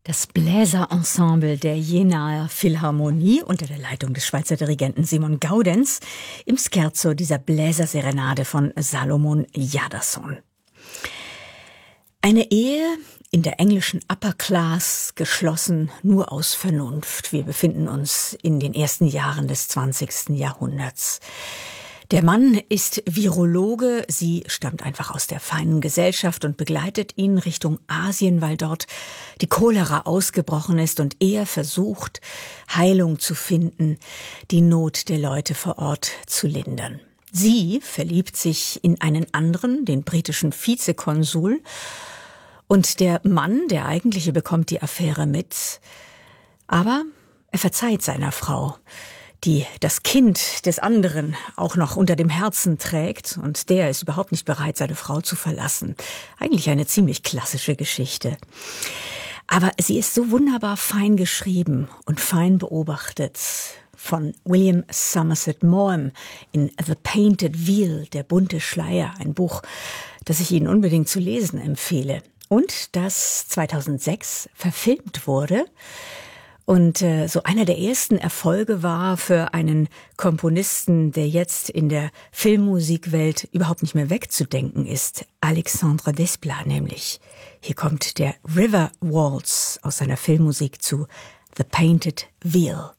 Das Bläserensemble der Jenaer Philharmonie unter der Leitung des Schweizer Dirigenten Simon Gaudenz im Scherzo dieser Bläserserenade von Salomon Jadassohn. Eine Ehe in der englischen Upper Class, geschlossen nur aus Vernunft. Wir befinden uns in den ersten Jahren des 20. Jahrhunderts. Der Mann ist Virologe, sie stammt einfach aus der feinen Gesellschaft und begleitet ihn Richtung Asien, weil dort die Cholera ausgebrochen ist und er versucht, Heilung zu finden, die Not der Leute vor Ort zu lindern. Sie verliebt sich in einen anderen, den britischen Vizekonsul, und der Mann, der eigentliche, bekommt die Affäre mit, aber er verzeiht seiner Frau, die das Kind des anderen auch noch unter dem Herzen trägt, und der ist überhaupt nicht bereit, seine Frau zu verlassen. Eigentlich eine ziemlich klassische Geschichte. Aber sie ist so wunderbar fein geschrieben und fein beobachtet von William Somerset Maugham in The Painted Veil, der bunte Schleier, ein Buch, das ich Ihnen unbedingt zu lesen empfehle. Und das 2006 verfilmt wurde. Und so einer der ersten Erfolge war für einen Komponisten, der jetzt in der Filmmusikwelt überhaupt nicht mehr wegzudenken ist. Alexandre Desplat nämlich. Hier kommt der River Waltz aus seiner Filmmusik zu The Painted Veil.